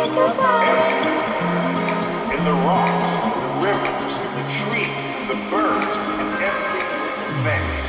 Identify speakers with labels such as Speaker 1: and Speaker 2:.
Speaker 1: In the rocks, in the rivers, in the trees, in the birds, and every living thing.